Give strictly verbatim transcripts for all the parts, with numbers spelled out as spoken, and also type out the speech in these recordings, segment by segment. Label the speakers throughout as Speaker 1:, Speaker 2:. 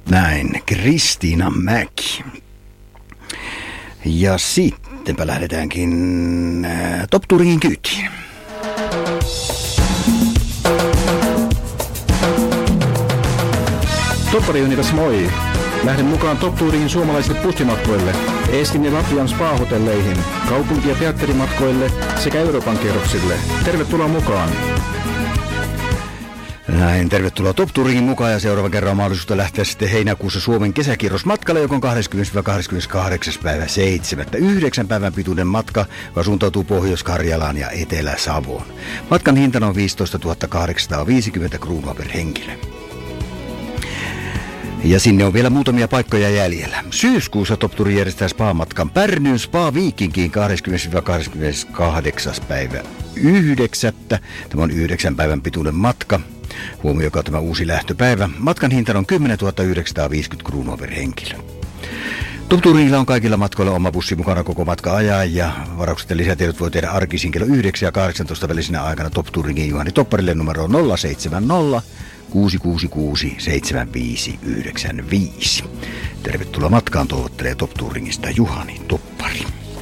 Speaker 1: Näin, Kristiina Mäki. Ja sittenpä lähdetäänkin äh, Top Touringin kyytiin.
Speaker 2: Toppari tässä moi! Lähden mukaan Top Touringin suomalaisille bussimatkoille, Eestin ja Latvian spa-hotelleihin, kaupunki- ja teatterimatkoille sekä Euroopan kierroksille. Tervetuloa mukaan!
Speaker 1: Näin, tervetuloa Top Touringin mukaan ja seuraavan kerran on mahdollisuus lähteä sitten heinäkuussa Suomen kesäkierrosmatkalle, joka on kahdeskymmenes kahdeskymmeneskahdeksas päivä seitsemättä Yhdeksän päivän pituinen matka, joka suuntautuu Pohjois-Karjalaan ja Etelä-Savoon. Matkan hintana on viisitoistatuhatta kahdeksansataaviisikymmentä kruunua per henkilö. Ja sinne on vielä muutamia paikkoja jäljellä. Syyskuussa Top Touring järjestää spa-matkan Pärnyyn Spa-Viikinkiin kahdeskymmenes kahdeskymmeneskahdeksas päivä yhdeksättä Tämä on yhdeksän päivän pituinen matka. Huomioikaa tämä uusi lähtöpäivä. Matkan hinta on kymmenentuhatta yhdeksänsataaviisikymmentä kruunua per henkilö. Top Touringilla on kaikilla matkoilla oma bussi mukana koko matka ajan ja varaukset ja lisätiedot voi tehdä arkisin kello yhdeksän ja kahdeksantoista välisenä aikana Top Touringin Juhani Topparille numero nolla seitsemän nolla kuusi kuusi kuusi seitsemän viisi yhdeksän viisi. Tervetuloa matkaan, toivottelee Top Touringista Juhani Toppari.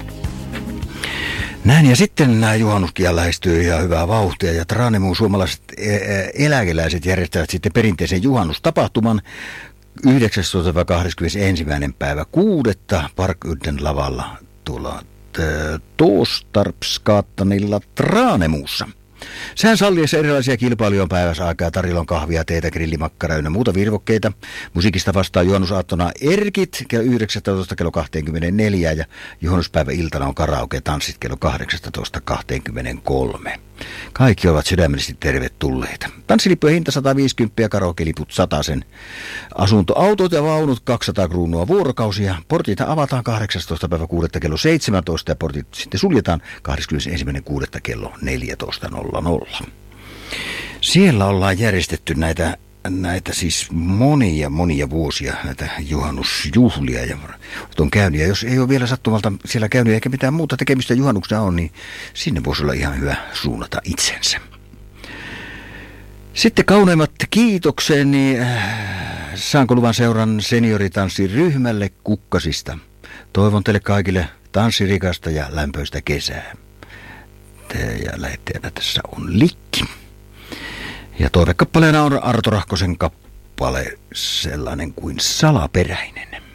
Speaker 1: Näin, ja sitten nämä juhannuskia lähestyy ja hyvää vauhtia, ja Tranemuun suomalaiset eläkeläiset järjestävät sitten perinteisen juhannustapahtuman yhdeksästoista kahdeskymmenesensimmäinen päivä kuudetta Parkudden lavalla tuolla Toostarpskaattanilla Tranemuussa. Sehän salliessa erilaisia kilpailuja on päivässä aikaa, tarjolla on kahvia, teetä, grillimakkaraa ynnä muuta virvokkeita. Musiikista vastaa juhannusaattona Erkit kello yhdeksäntoista kello kaksikymmentäneljä ja juhannuspäivä iltana on karaoke-tanssit kello kahdeksantoista kaksikymmentäkolme. Kaikki ovat sydämellisesti tervetulleita. Tanssilippujen hinta sata viisikymmentä ja karaoke-liput satasen. Asuntoautot ja vaunut kaksisataa kruunua vuorokausia. Portit avataan kahdeksastoista päivä kuudetta kello seitsemäntoista ja portit sitten suljetaan kahdeskymmenesensimmäinen kuudetta kello neljätoista nolla nolla. Siellä ollaan järjestetty näitä, näitä siis monia monia vuosia näitä juhannusjuhlia ja on käynyt. Ja jos ei ole vielä sattumalta siellä käynyt eikä mitään muuta tekemistä juhannuksena on, niin sinne voisi olla ihan hyvä suunnata itsensä. Sitten kauneimmat kiitokseni äh, saanko luvan seuran senioritanssiryhmälle Kukkasista. Toivon teille kaikille tanssirikasta ja lämpöistä kesää. Ja lähettäjänä tässä on Likki. Ja toivekappaleena on Arto Rahkosen kappale sellainen kuin Salaperäinen.